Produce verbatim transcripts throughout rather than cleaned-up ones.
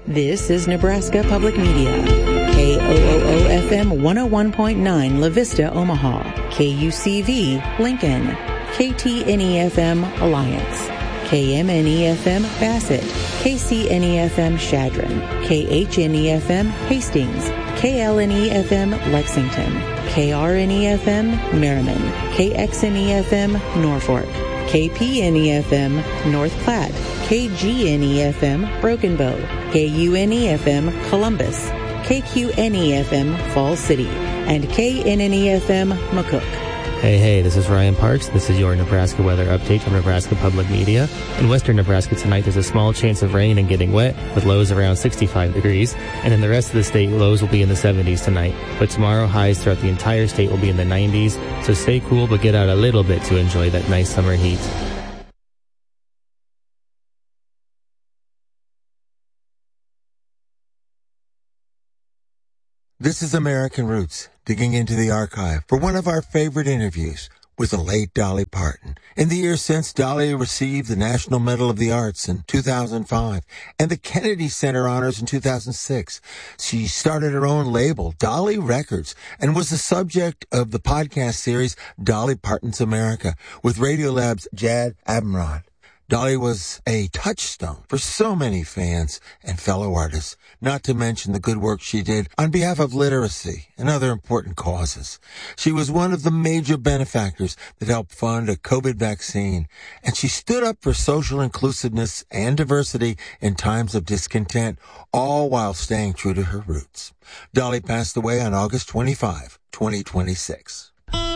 This is Nebraska Public Media. K O O O F M one oh one point nine La Vista, Omaha. K U C V, Lincoln. K T N E F M, Alliance. K M N E F M, Bassett. K C N E F M, Shadron. K H N E F M, Hastings. K L N E F M, Lexington. K R N E F M, Merriman. K X N E F M, Norfolk. K P N E F M, North Platte. K G N E F M, Broken Bow. K U N E F M, Columbus. K Q N E F M, Falls City. And K N N E F M, McCook. Hey, hey, this is Ryan Parks. This is your Nebraska weather update from Nebraska Public Media. In western Nebraska tonight, there's a small chance of rain and getting wet, with lows around sixty-five degrees. And in the rest of the state, lows will be in the seventies tonight. But tomorrow, highs throughout the entire state will be in the nineties. So stay cool, but get out a little bit to enjoy that nice summer heat. This is American Roots, digging into the archive for one of our favorite interviews with the late Dolly Parton. In the years since, Dolly received the National Medal of the Arts in two thousand five and the Kennedy Center Honors in two thousand six. She started her own label, Dolly Records, and was the subject of the podcast series Dolly Parton's America with Radiolab's Jad Abumrad. Dolly was a touchstone for so many fans and fellow artists, not to mention the good work she did on behalf of literacy and other important causes. She was one of the major benefactors that helped fund a COVID vaccine, and she stood up for social inclusiveness and diversity in times of discontent, all while staying true to her roots. Dolly passed away on August twenty-fifth, twenty twenty-six.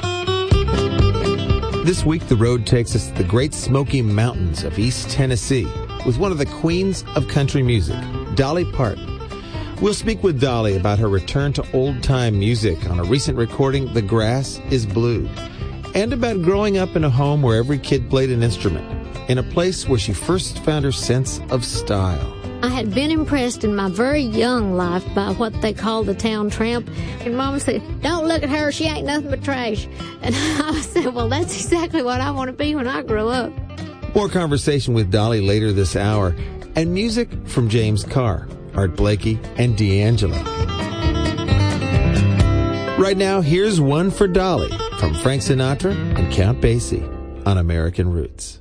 This week, the road takes us to the Great Smoky Mountains of East Tennessee with one of the queens of country music, Dolly Parton. We'll speak with Dolly about her return to old-time music on a recent recording, The Grass is Blue, and about growing up in a home where every kid played an instrument, in a place where she first found her sense of style. I had been impressed in my very young life by what they call the town tramp. And Mama said, don't look at her, she ain't nothing but trash. And I said, well, that's exactly what I want to be when I grow up. More conversation with Dolly later this hour, and music from James Carr, Art Blakey, and D'Angelo. Right now, here's one for Dolly from Frank Sinatra and Count Basie on American Roots.